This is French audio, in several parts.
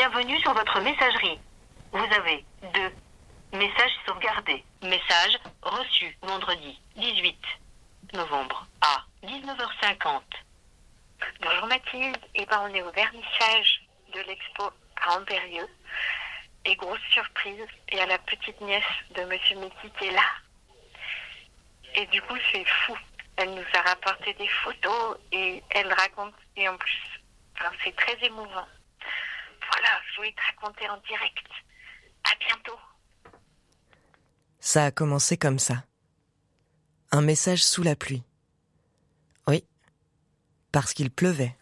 Bienvenue sur votre messagerie. Vous avez 2 messages sauvegardés. Message reçu vendredi 18 novembre à 19h50. Bonjour Mathilde, on est au vernissage de l'expo à Ambérieux. Et grosse surprise, il y a la petite nièce de Monsieur Meki qui est là. Et du coup c'est fou. Elle nous a rapporté des photos et elle raconte, et en plus, c'est très émouvant. Voilà, je voulais te raconter en direct. À bientôt. Ça a commencé comme ça. Un message sous la pluie. Oui, parce qu'il pleuvait.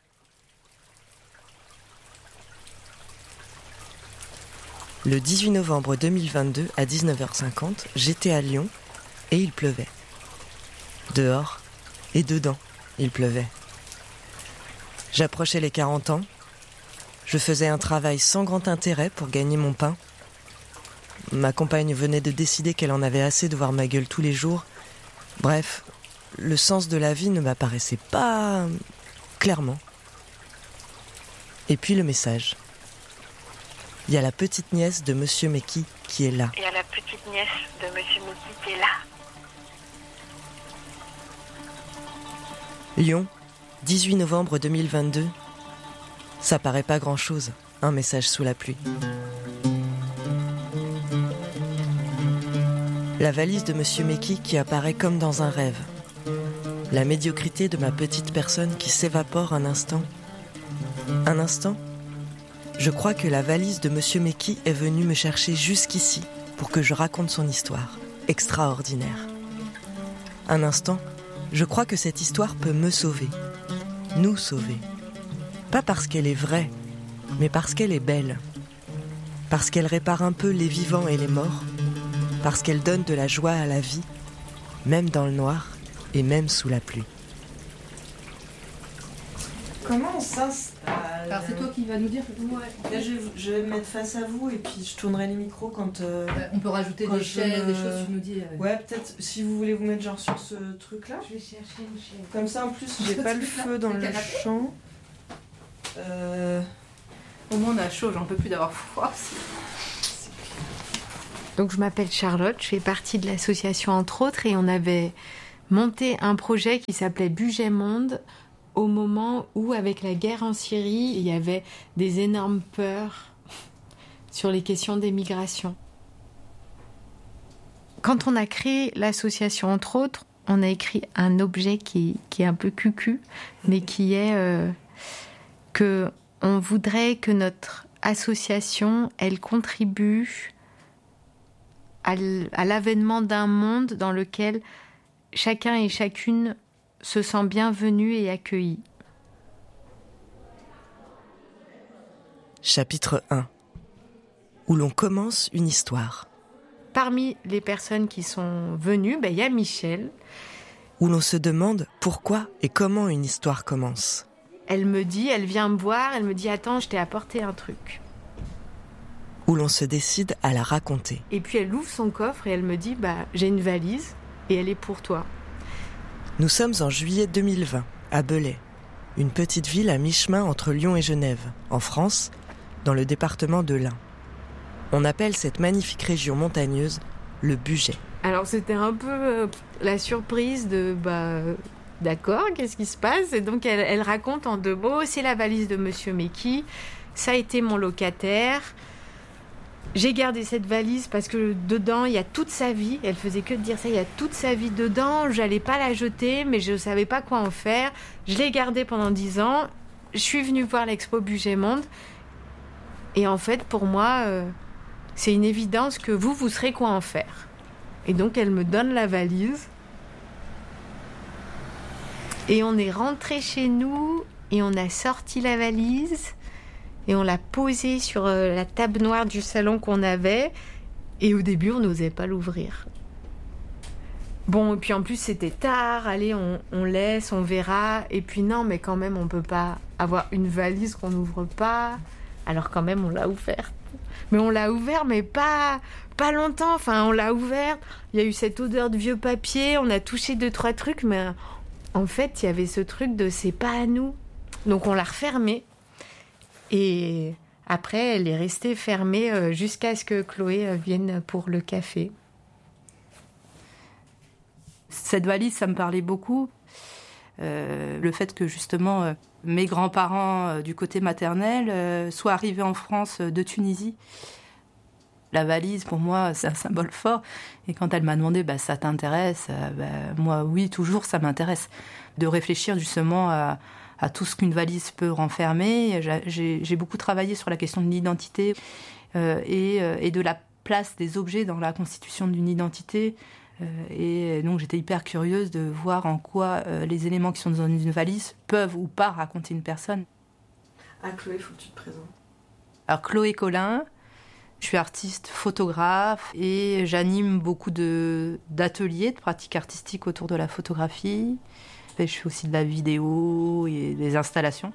Le 18 novembre 2022, à 19h50, j'étais à Lyon et il pleuvait. Dehors et dedans, il pleuvait. J'approchais les 40 ans. Je faisais un travail sans grand intérêt pour gagner mon pain. Ma compagne venait de décider qu'elle en avait assez de voir ma gueule tous les jours. Bref, le sens de la vie ne m'apparaissait pas clairement. Et puis le message. Il y a la petite nièce de Monsieur Meki qui est là. Il y a la petite nièce de Monsieur Meki qui est là. Lyon, 18 novembre 2022. Ça paraît pas grand-chose, un message sous la pluie. La valise de Monsieur Meki qui apparaît comme dans un rêve. La médiocrité de ma petite personne qui s'évapore un instant. Un instant, je crois que la valise de Monsieur Meki est venue me chercher jusqu'ici pour que je raconte son histoire, extraordinaire. Un instant, je crois que cette histoire peut me sauver, nous sauver. Pas parce qu'elle est vraie, mais parce qu'elle est belle. Parce qu'elle répare un peu les vivants et les morts. Parce qu'elle donne de la joie à la vie, même dans le noir et même sous la pluie. Comment on s'installe ? Alors c'est toi qui vas nous dire. Ouais. Là, je vais me mettre face à vous et puis je tournerai les micros quand... On peut rajouter des chaises, des choses, tu nous dis. Ouais, peut-être si vous voulez vous mettre genre sur ce truc-là. Je vais chercher une chaise. Comme ça, en plus, j'ai pas le feu dans le champ. Au moins on a chaud, j'en peux plus d'avoir froid. Donc je m'appelle Charlotte, je fais partie de l'association entre autres et on avait monté un projet qui s'appelait Budget Monde au moment où avec la guerre en Syrie il y avait des énormes peurs sur les questions des migrations. Quand on a créé l'association entre autres, on a écrit un objet qui est un peu cucu mais qui est que on voudrait que notre association elle contribue à l'avènement d'un monde dans lequel chacun et chacune se sent bienvenu et accueilli. Chapitre 1. Où l'on commence une histoire. Parmi les personnes qui sont venues, il y a Michel. Où l'on se demande pourquoi et comment une histoire commence. Elle vient me voir, elle me dit « Attends, je t'ai apporté un truc ». Où l'on se décide à la raconter. Et puis elle ouvre son coffre et elle me dit « J'ai une valise et elle est pour toi ». Nous sommes en juillet 2020, à Belay, une petite ville à mi-chemin entre Lyon et Genève, en France, dans le département de l'Ain. On appelle cette magnifique région montagneuse le Bugey. Alors c'était un peu la surprise de d'accord, qu'est-ce qui se passe ? Et donc elle raconte en 2 mots, c'est la valise de Monsieur Meki, ça a été mon locataire. J'ai gardé cette valise parce que dedans, il y a toute sa vie. Elle faisait que de dire ça, il y a toute sa vie dedans. J'allais pas la jeter, mais je savais pas quoi en faire. Je l'ai gardée pendant 10 ans. Je suis venue voir l'expo Budget Monde. Et en fait, pour moi, c'est une évidence que vous saurez quoi en faire. Et donc, elle me donne la valise. Et on est rentré chez nous et on a sorti la valise. Et on l'a posée sur la table noire du salon qu'on avait. Et au début, on n'osait pas l'ouvrir. Bon, et puis en plus, c'était tard. Allez, on laisse, on verra. Et puis non, mais quand même, on ne peut pas avoir une valise qu'on n'ouvre pas. Alors quand même, on l'a ouverte. Mais on l'a ouverte, mais pas longtemps. Enfin, on l'a ouverte. Il y a eu cette odeur de vieux papier. On a touché 2-3 trucs. Mais en fait, il y avait ce truc de « c'est pas à nous ». Donc on l'a refermée. Et Après, elle est restée fermée jusqu'à ce que Chloé vienne pour le café. Cette valise, ça me parlait beaucoup. Le fait que justement mes grands-parents du côté maternel soient arrivés en France de Tunisie. La valise, pour moi, c'est un symbole fort. Et quand elle m'a demandé, ça t'intéresse ? Moi, oui, toujours, ça m'intéresse. De réfléchir justement à tout ce qu'une valise peut renfermer. J'ai beaucoup travaillé sur la question de l'identité et de la place des objets dans la constitution d'une identité. Et donc j'étais hyper curieuse de voir en quoi les éléments qui sont dans une valise peuvent ou pas raconter une personne. Ah Chloé, il faut que tu te présentes. Alors Chloé Collin, je suis artiste, photographe et j'anime beaucoup d'ateliers, de pratiques artistiques autour de la photographie. Et je fais aussi de la vidéo et des installations.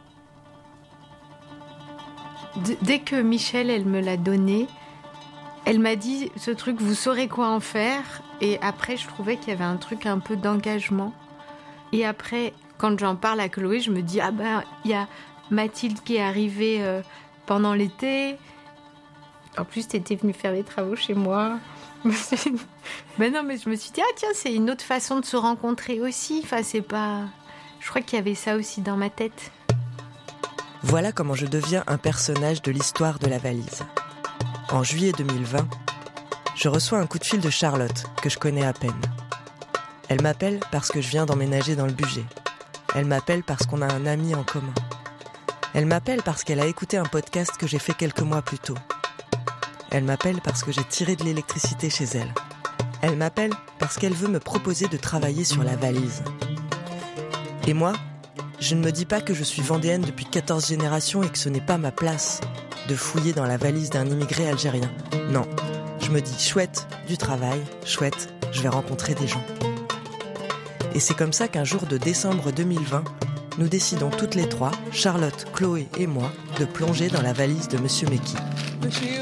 Dès que Michel, elle me l'a donné, elle m'a dit ce truc, vous saurez quoi en faire. Et après, je trouvais qu'il y avait un truc un peu d'engagement. Et après, quand j'en parle à Chloé, je me dis, il y a Mathilde qui est arrivée pendant l'été. En plus, t'étais venue faire les travaux chez moi. Non, mais je me suis dit, tiens, c'est une autre façon de se rencontrer aussi. Enfin, c'est pas... Je crois qu'il y avait ça aussi dans ma tête. Voilà comment je deviens un personnage de l'histoire de la valise. En juillet 2020, je reçois un coup de fil de Charlotte, que je connais à peine. Elle m'appelle parce que je viens d'emménager dans le Bugey. Elle m'appelle parce qu'on a un ami en commun. Elle m'appelle parce qu'elle a écouté un podcast que j'ai fait quelques mois plus tôt. Elle m'appelle parce que j'ai tiré de l'électricité chez elle. Elle m'appelle parce qu'elle veut me proposer de travailler sur la valise. Et moi, je ne me dis pas que je suis vendéenne depuis 14 générations et que ce n'est pas ma place de fouiller dans la valise d'un immigré algérien. Non, je me dis chouette, du travail, chouette, je vais rencontrer des gens. Et c'est comme ça qu'un jour de décembre 2020, nous décidons toutes les trois, Charlotte, Chloé et moi, de plonger dans la valise de Monsieur Meki.